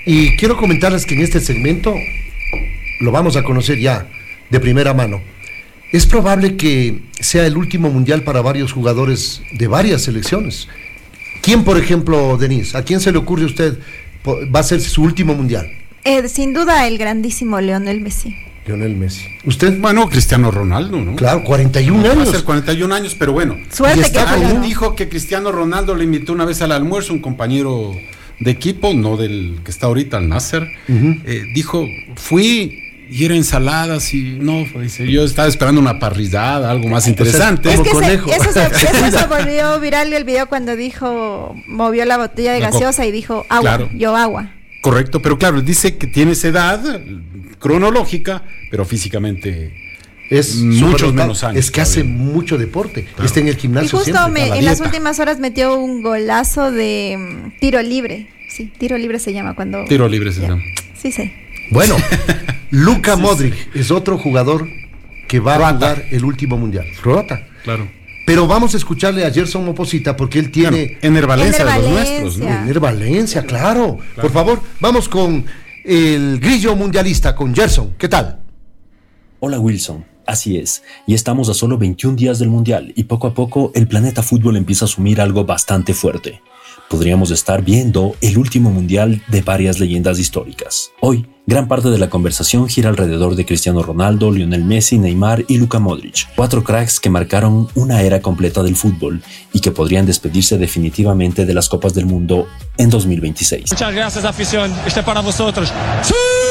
Y quiero comentarles que en este segmento lo vamos a conocer ya de primera mano. Es probable que sea el último mundial para varios jugadores de varias selecciones. ¿Quién, por ejemplo, Denise? ¿A quién se le ocurre a usted va a ser su último mundial? Sin duda el grandísimo Lionel Messi. Lionel Messi. ¿Usted? Bueno, Cristiano Ronaldo, ¿no? Claro, 41 años. Va a ser 41 años, pero bueno. Suerte que alguien dijo que Cristiano Ronaldo le invitó una vez al almuerzo, un compañero de equipo, no del que está ahorita, al Nasser. Dijo, fui y era ensaladas y no, dice, yo estaba esperando una parrillada, algo más interesante. Es que eso se volvió viral el video cuando dijo, movió la botella de gaseosa y dijo, agua, claro. Yo agua. Correcto, pero claro, dice que tiene esa edad cronológica, pero físicamente es muchos menos años. Es que hace mucho deporte, claro. Está en el gimnasio. Y justo en las últimas horas metió un golazo de tiro libre. Sí, tiro libre se llama cuando... Tiro libre se llama. Sí, sí. Bueno, Luka Modric es otro jugador que va a jugar el último mundial. Croata. Claro. Pero vamos a escucharle a Gerson Moposita porque él tiene... Ener Valencia de los nuestros, ¿no? Ener Valencia, claro. Por favor, vamos con el grillo mundialista, con Gerson. ¿Qué tal? Hola Wilson, así es. Y estamos a solo 21 días del mundial y poco a poco el planeta fútbol empieza a asumir algo bastante fuerte. Podríamos estar viendo el último mundial de varias leyendas históricas. Hoy, gran parte de la conversación gira alrededor de Cristiano Ronaldo, Lionel Messi, Neymar y Luka Modric, 4 cracks que marcaron una era completa del fútbol y que podrían despedirse definitivamente de las Copas del Mundo en 2026. Muchas gracias, afición. Este para vosotros. ¡Sí!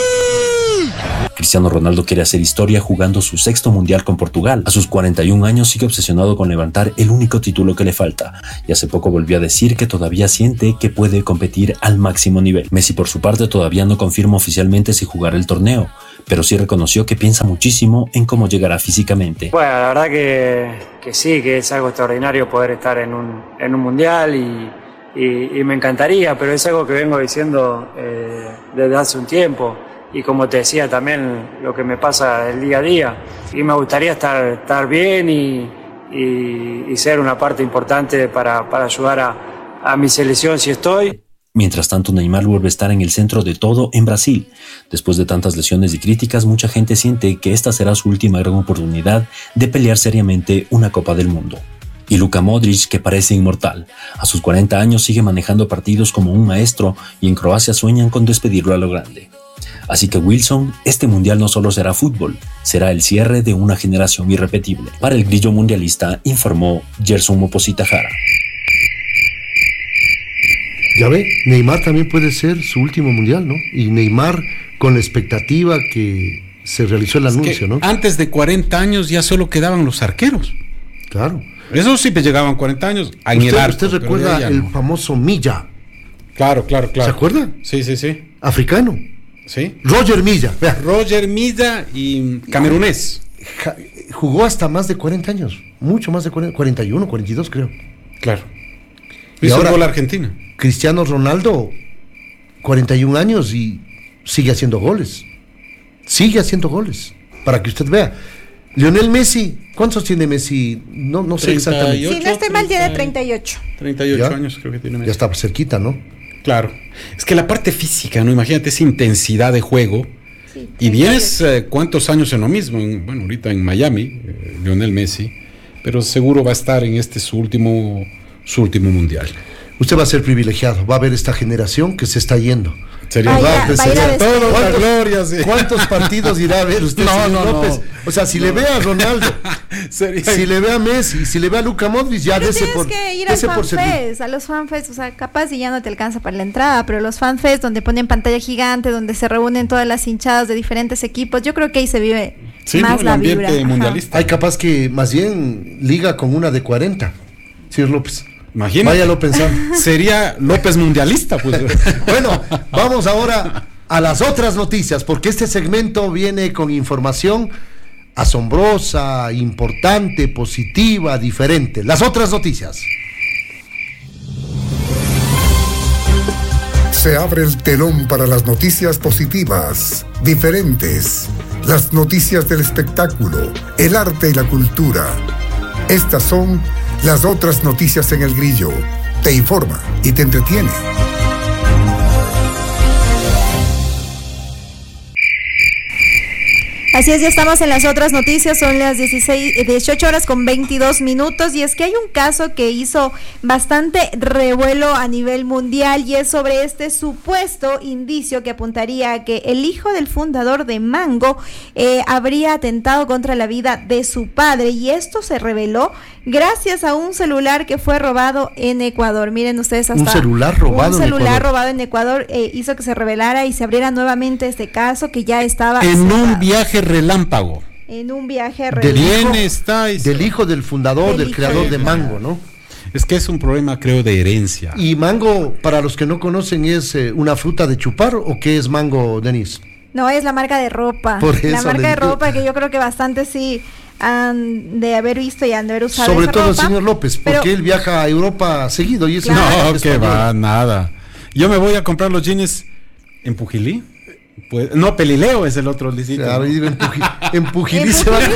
Cristiano Ronaldo quiere hacer historia jugando su 6º mundial con Portugal. A sus 41 años sigue obsesionado con levantar el único título que le falta. Y hace poco volvió a decir que todavía siente que puede competir al máximo nivel. Messi, por su parte, todavía no confirma oficialmente si jugará el torneo, pero sí reconoció que piensa muchísimo en cómo llegará físicamente. Bueno, la verdad que sí, que es algo extraordinario poder estar en un mundial y me encantaría, pero es algo que vengo diciendo desde hace un tiempo. Y como te decía también lo que me pasa el día a día, y me gustaría estar bien y ser una parte importante para ayudar a mi selección si estoy. Mientras tanto, Neymar vuelve a estar en el centro de todo en Brasil. Después de tantas lesiones y críticas, mucha gente siente que esta será su última gran oportunidad de pelear seriamente una Copa del Mundo. Y Luka Modric, que parece inmortal, a sus 40 años sigue manejando partidos como un maestro y en Croacia sueñan con despedirlo a lo grande. Así que Wilson, este mundial no solo será fútbol, será el cierre de una generación irrepetible. Para el grillo mundialista, informó Gerson Moposita Jara. Ya ve, Neymar también puede ser su último mundial, ¿no? Y Neymar con la expectativa que se realizó el anuncio, ¿no? Antes de 40 años ya solo quedaban los arqueros. Claro. Eso sí, llegaban 40 años. ¿Usted recuerda el famoso Milla? Claro. ¿Se acuerda? Sí. Africano. Sí. Roger Milla. Vea. Roger Milla y camerunés. Jugó hasta más de 40 años. Mucho más de 40, 41, 42 creo. Claro. Y ahora la Argentina. Cristiano Ronaldo, 41 años y sigue haciendo goles. Para que usted vea. Lionel Messi, ¿cuántos tiene Messi? No sé 38, exactamente. Si no estoy mal, tiene 38. 38 años creo que tiene Messi. Ya está cerquita, ¿no? Claro. Es que la parte física, ¿no? Imagínate esa intensidad de juego. Sí, y vienes cuántos años en lo mismo. Ahorita en Miami, Lionel Messi. Pero seguro va a estar en su último mundial. Usted va a ser privilegiado. Va a ver esta generación que se está yendo. Sería toda gloria, sí. ¿Cuántos partidos irá a ver usted, López? No. O sea, si le ve a Ronaldo, si le ve a Messi, si le ve a Luka Modric, ya dese por que ir al FanFest, a los FanFest, o sea, capaz y ya no te alcanza para la entrada, pero los FanFest donde ponen pantalla gigante, donde se reúnen todas las hinchadas de diferentes equipos, yo creo que ahí se vive más la vibra. Mundialista. Hay capaz que más bien liga con una de 40, señor López. Imagínate. Váyalo pensando. Sería López mundialista, pues. Bueno, vamos ahora a las otras noticias, porque este segmento viene con información asombrosa, importante, positiva, diferente. Las otras noticias. Se abre el telón para las noticias positivas, diferentes, las noticias del espectáculo, el arte y la cultura. Estas son las otras noticias en El Grillo. Te informa y te entretiene. Así es, ya estamos en las otras noticias, son las 18 horas con 22 minutos y es que hay un caso que hizo bastante revuelo a nivel mundial y es sobre este supuesto indicio que apuntaría a que el hijo del fundador de Mango habría atentado contra la vida de su padre, y esto se reveló gracias a un celular que fue robado en Ecuador. Miren ustedes, hasta un celular robado en Ecuador hizo que se revelara y se abriera nuevamente este caso que ya estaba en un viaje relámpago. En un viaje relámpago. Del hijo del fundador, del creador de Mango, ¿no? Es que es un problema, creo, de herencia. ¿Y mango, para los que no conocen, es una fruta de chupar o qué es mango, Denise? No, es la marca de ropa. Por eso la marca de ropa que yo creo que bastante sí han de haber visto y han de haber usado. Sobre esa todo ropa, el señor López, porque él viaja a Europa seguido y es claro. No, que va, nada. Yo me voy a comprar los jeans en Pujilí. Pues, no, Pelileo es el otro licito. Claro, en Pujilí se va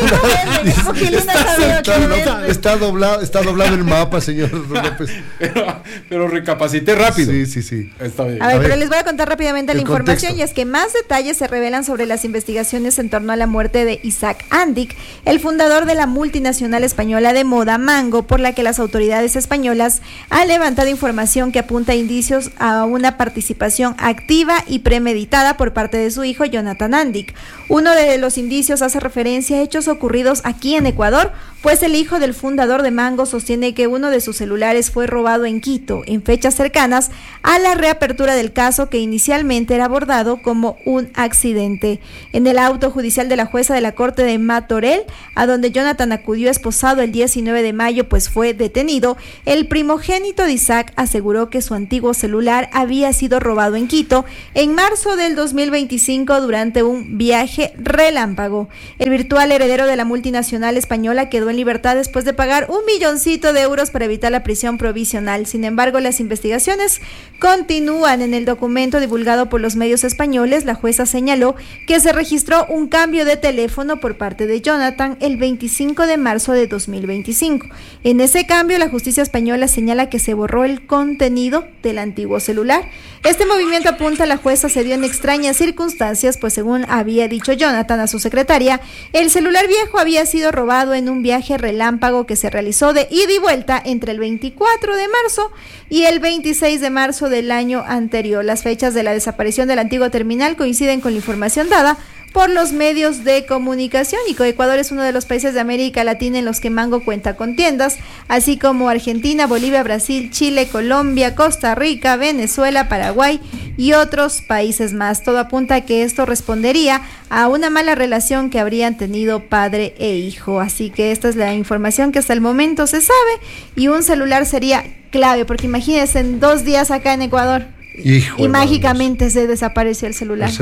a está doblado el mapa, señor López. Pero recapacité rápido. Sí. Está bien. A ver, pero les voy a contar rápidamente la información, contexto. y es que más detalles se revelan sobre las investigaciones en torno a la muerte de Isaac Andic, el fundador de la multinacional española de moda Mango, por la que las autoridades españolas han levantado información que apunta a indicios a una participación activa y premeditada por parte de su hijo Jonathan Andic. Uno de los indicios hace referencia a hechos ocurridos aquí en Ecuador, pues el hijo del fundador de Mango sostiene que uno de sus celulares fue robado en Quito, en fechas cercanas a la reapertura del caso, que inicialmente era abordado como un accidente. En el auto judicial de la jueza de la Corte de Matorel, a donde Jonathan acudió esposado el 19 de mayo, pues fue detenido, el primogénito de Isaac aseguró que su antiguo celular había sido robado en Quito en marzo del 2025 durante un viaje relámpago. El virtual heredero de la multinacional española quedó en libertad después de pagar $1 milloncito para evitar la prisión provisional. Sin embargo, las investigaciones continúan. En el documento divulgado por los medios españoles, la jueza señaló que se registró un cambio de teléfono por parte de Jonathan el 25 de marzo de 2025. En ese cambio, la justicia española señala que se borró el contenido del antiguo celular. Este movimiento, apunta la jueza, se dio en extrañas circunstancias, pues según había dicho Jonathan a su secretaria, el celular viejo había sido robado en un viaje relámpago que se realizó de ida y vuelta entre el 24 de marzo y el 26 de marzo del año anterior. Las fechas de la desaparición del antiguo terminal coinciden con la información dada por los medios de comunicación, y Ecuador es uno de los países de América Latina en los que Mango cuenta con tiendas, así como Argentina, Bolivia, Brasil, Chile, Colombia, Costa Rica, Venezuela, Paraguay y otros países más. Todo apunta a que esto respondería a una mala relación que habrían tenido padre e hijo. Así que esta es la información que hasta el momento se sabe, y un celular sería clave, porque imagínense, en 2 días acá en Ecuador. Hijo, y mágicamente se desapareció el celular.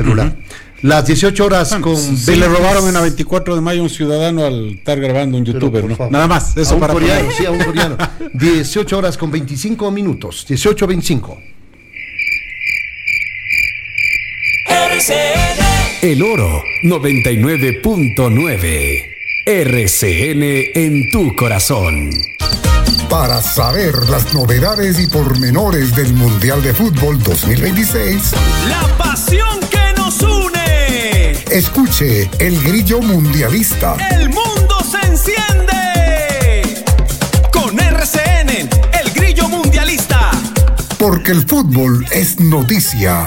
Las 18 horas con... Se le robaron en la 24 de mayo a un ciudadano al estar grabando un youtuber, ¿no? Nada más, eso a para un coreano, sí, a un coreano. 18 horas con 25 minutos, 18:25. El Oro 99.9. RCN en tu corazón. Para saber las novedades y pormenores del Mundial de Fútbol 2026, la pasión que nos une. Escuche El Grillo Mundialista. El mundo se enciende con RCN, El Grillo Mundialista. Porque el fútbol es noticia